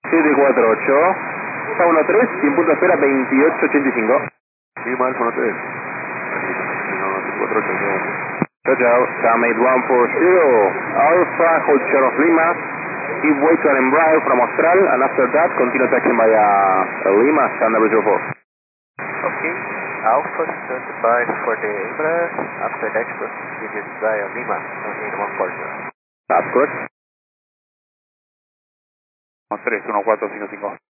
748, Paulo 3, 100 punto espera 2885. Lima Alfa 13. Chao, chao. Summit 140, Alpha, hold short of Lima. Give way to an embraer from Austral, and after that, continue taxing via Lima, standard visual 4. Okay, Alpha stand by for the Embraer. After that, proceed via Lima, in 140. That's correct. 31455.